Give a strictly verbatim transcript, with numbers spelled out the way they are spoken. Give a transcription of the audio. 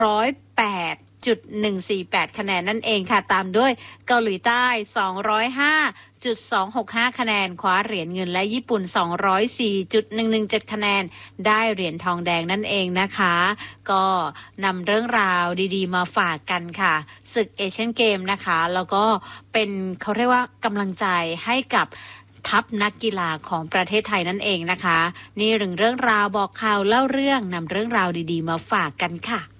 ร้อยแปดจุดหนึ่งสี่แปด คะแนนนั่นเองค่ะตามด้วยเกาหลีใต้สองร้อยห้าจุดสองหกห้า คะแนนคว้าเหรียญเงินและญี่ปุ่นสองร้อยสี่จุดหนึ่งหนึ่งเจ็ด คะแนนได้เหรียญทองแดงนั่นเองนะคะก็นำเรื่องราวดีๆมาฝากกันค่ะศึกเอเชียนเกมนะคะแล้วก็เป็นเขาเรียกว่ากำลังใจให้กับทัพนักกีฬาของประเทศไทยนั่นเองนะคะนี่เรื่องเรื่องราวบอกข่าวเล่าเรื่องนำเรื่องราวดีๆมาฝากกันค่ะ